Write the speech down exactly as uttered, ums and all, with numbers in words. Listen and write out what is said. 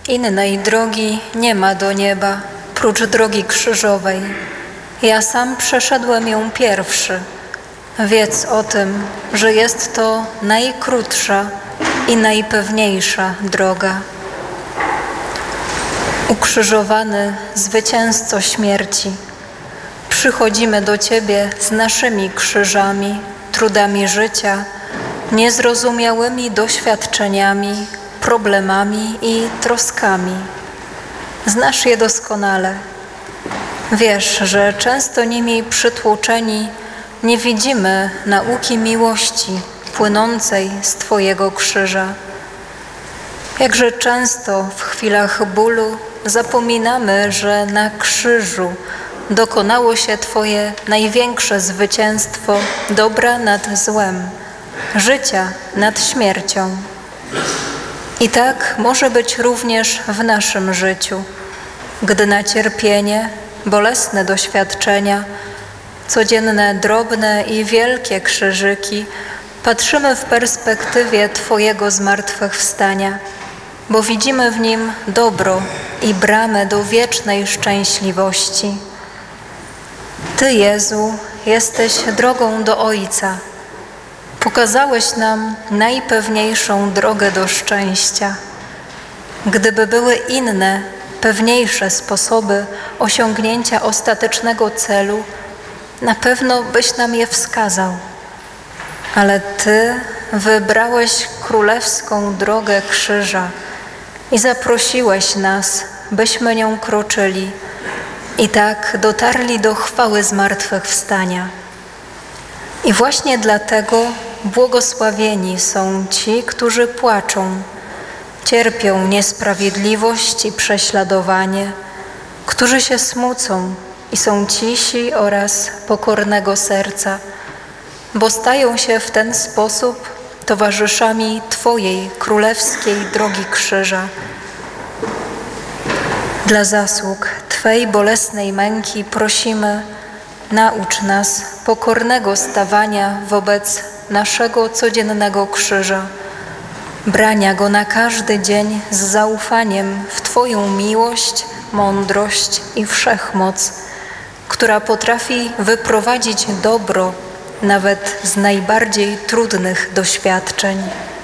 Innej drogi nie ma do nieba, prócz drogi krzyżowej. Ja sam przeszedłem ją pierwszy. Wiedz o tym, że jest to najkrótsza i najpewniejsza droga. Ukrzyżowany zwycięzco śmierci, przychodzimy do Ciebie z naszymi krzyżami, trudami życia, niezrozumiałymi doświadczeniami, problemami i troskami. Znasz je doskonale. Wiesz, że często nimi przytłoczeni nie widzimy nauki miłości płynącej z Twojego krzyża. Jakże często w chwilach bólu zapominamy, że na krzyżu dokonało się Twoje największe zwycięstwo dobra nad złem, życia nad śmiercią. I tak może być również w naszym życiu, gdy na cierpienie, bolesne doświadczenia, codzienne drobne i wielkie krzyżyki patrzymy w perspektywie Twojego zmartwychwstania, bo widzimy w nim dobro i bramę do wiecznej szczęśliwości. Ty, Jezu, jesteś drogą do Ojca. Pokazałeś nam najpewniejszą drogę do szczęścia. Gdyby były inne, pewniejsze sposoby osiągnięcia ostatecznego celu, na pewno byś nam je wskazał. Ale Ty wybrałeś królewską drogę krzyża i zaprosiłeś nas, byśmy nią kroczyli i tak dotarli do chwały zmartwychwstania. I właśnie dlatego błogosławieni są ci, którzy płaczą, cierpią niesprawiedliwość i prześladowanie, którzy się smucą i są cisi oraz pokornego serca, bo stają się w ten sposób towarzyszami Twojej królewskiej drogi krzyża. Dla zasług Twej bolesnej męki prosimy, naucz nas pokornego stawania wobec naszego codziennego krzyża, brania go na każdy dzień z zaufaniem w Twoją miłość, mądrość i wszechmoc, która potrafi wyprowadzić dobro nawet z najbardziej trudnych doświadczeń.